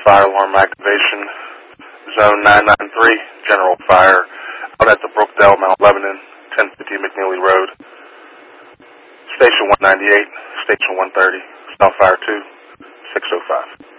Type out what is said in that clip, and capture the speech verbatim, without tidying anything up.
fire alarm activation. Zone nine nine three, general fire, out at the Brookdale, Mount Lebanon, ten fifty McNeely Road. Station one ninety-eight, Station one thirty, South Fire two, six oh five.